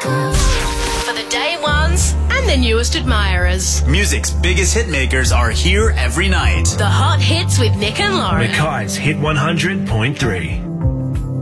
For the day ones and the newest admirers. Music's biggest hit makers are here every night. The Hot Hits with Nick and Lauren. Mackay's Hit 100.3.